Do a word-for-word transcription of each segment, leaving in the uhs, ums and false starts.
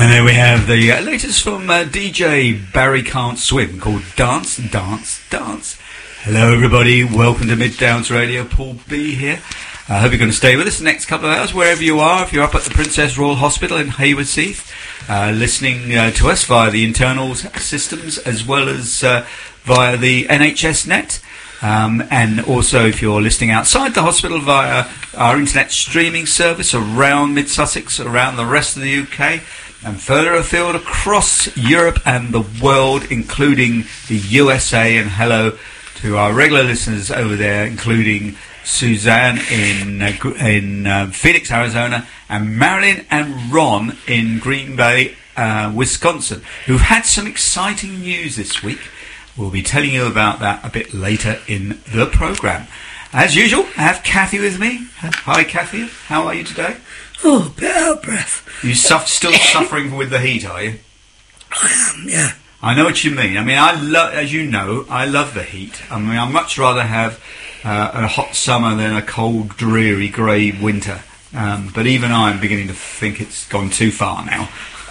And there we have the uh, latest from uh, D J Barry Can't Swim, called Dance, Dance, Dance. Hello everybody, welcome to Mid Downs Radio, Paul B here. I hope you're going to stay with us the next couple of hours, wherever you are. If you're up at the Princess Royal Hospital in Haywards Heath, uh, listening uh, to us via the internal systems, as well as uh, via the N H S net. Um, and also if you're listening outside the hospital via our internet streaming service around Mid-Sussex, around the rest of the U K, and further afield across Europe and the world, including the U S A. And hello to our regular listeners over there, including Suzanne in uh, in uh, Phoenix, Arizona, and Marilyn and Ron in Green Bay, uh, Wisconsin, who've had some exciting news this week. We'll be telling you about that a bit later in the programme. As usual, I have Kathy with me. Hi, Kathy. How are you today? Oh, a bit out of breath. You suffer, still suffering with the heat, are you? I am, yeah. I know what you mean. I mean, I love, as you know, I love the heat. I mean, I'd much rather have uh, a hot summer than a cold, dreary, grey winter. Um, but even I'm beginning to think it's gone too far now.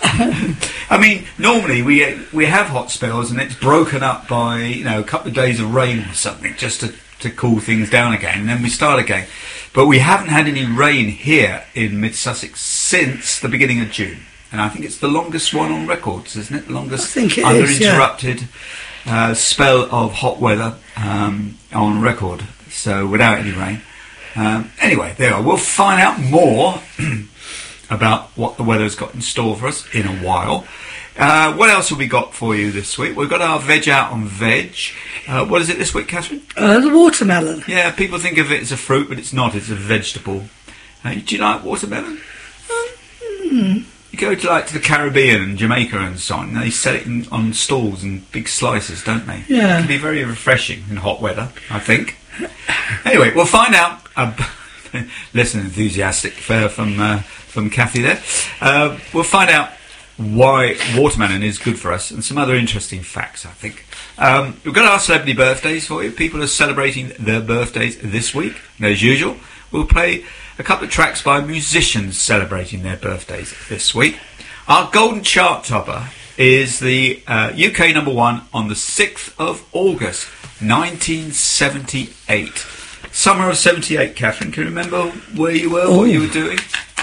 I mean, normally we we have hot spells and it's broken up by, you know, a couple of days of rain or something just to, to cool things down again, and then we start again. But we haven't had any rain here in Mid-Sussex since the beginning of June. And I think it's the longest one on records, isn't it? The longest I think it uninterrupted is, yeah. uh, spell of hot weather um, on record. So without any rain. Um, anyway, there we are. We'll find out more about what the weather's got in store for us in a while. Uh, what else have we got for you this week? We've got our Veg Out on Veg. Uh, what is it this week, Catherine? Uh, the watermelon. Yeah, people think of it as a fruit, but it's not. It's a vegetable. Uh, do you like watermelon? Mm. You go to like to the Caribbean and Jamaica and so on, they sell it in, on stalls in big slices, don't they? Yeah. It can be very refreshing in hot weather, I think. Anyway, we'll find out. Uh, less than enthusiastic uh, from uh, from Kathy there. Uh, we'll find out why watermelon is good for us and some other interesting facts, I think. Um, we've got our celebrity birthdays for you. People are celebrating their birthdays this week. And as usual, we'll play a couple of tracks by musicians celebrating their birthdays this week. Our golden chart topper is the uh, U K number one on the sixth of August, nineteen seventy-eight. Summer of seventy-eight, Catherine. Can you remember where you were, oh. what you were doing?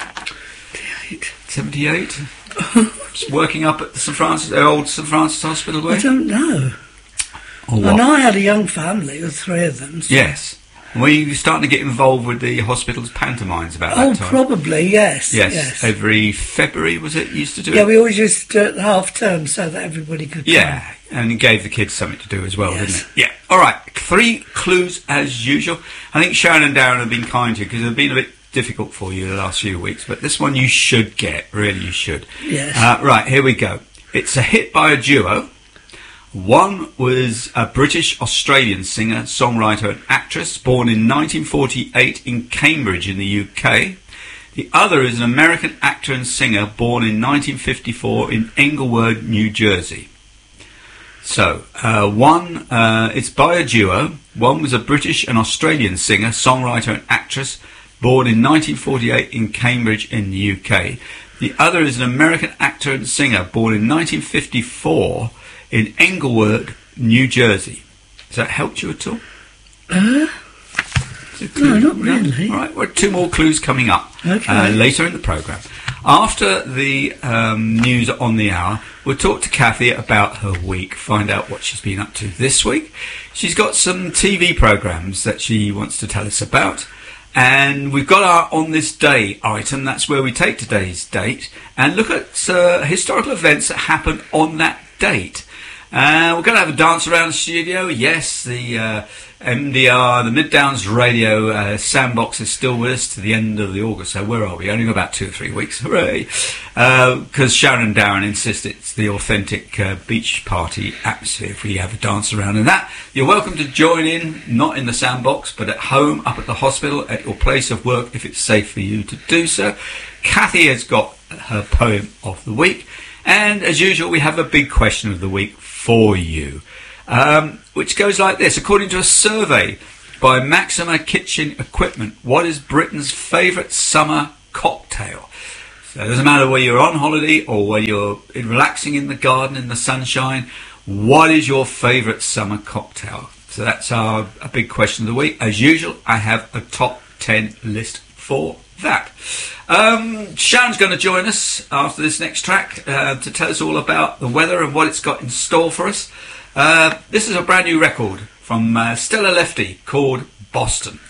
seventy-eight? Just working up at the St Francis, the old St Francis Hospital, were you? I don't know. Or what? And I had a young family with three of them. So. Yes. Were you starting to get involved with the hospital's pantomimes about that oh, time? Oh, probably, yes, yes. Yes. Every February, was it, you used to do yeah, it? we always used to do it at half term so that everybody could come. Yeah, and it gave the kids something to do as well, yes. didn't it? Yeah. All right, three clues as usual. I think Sharon and Darren have been kind to you because they've been a bit difficult for you the last few weeks, but this one you should get, really you should. Yes. Uh, right, here we go. It's a hit by a duo. One was a British-Australian singer, songwriter and actress, born in nineteen forty-eight in Cambridge in the U K. The other is an American actor and singer, born in nineteen fifty-four in Englewood, New Jersey. So, uh, one, uh, it's by a duo. One was a British and Australian singer, songwriter and actress, born in nineteen forty-eight in Cambridge in the U K. The other is an American actor and singer, born in nineteen fifty-four in Englewood, New Jersey. Has that helped you at all? Uh, no, not really. No? All right, well, two more clues coming up okay. uh, later in the programme. After the um, news on the hour, we'll talk to Kathy about her week, find out what she's been up to this week. She's got some T V programmes that she wants to tell us about. And we've got our On This Day item. That's where we take today's date and look at uh, historical events that happened on that date. Uh, we're going to have a dance around the studio. Yes, the uh, M D R, the Mid Downs Radio uh, Sandbox is still with us to the end of the August. So where are we? Only got about two or three weeks. Hooray! Because uh, Sharon and Darren insist it's the authentic uh, beach party atmosphere if we have a dance around. And that, you're welcome to join in, not in the Sandbox, but at home, up at the hospital, at your place of work, if it's safe for you to do so. Kathy has got her poem of the week. And as usual, we have a big question of the week for you, um, which goes like this. According to a survey by Maxima Kitchen Equipment, what is Britain's favourite summer cocktail? So it doesn't matter whether you're on holiday or whether you're relaxing in the garden in the sunshine, what is your favourite summer cocktail? So that's our a big question of the week. As usual, I have a top ten list for that. Um, Sharon's going to join us after this next track uh, to tell us all about the weather and what it's got in store for us. Uh, this is a brand new record from uh, Stella Lefty called Boston.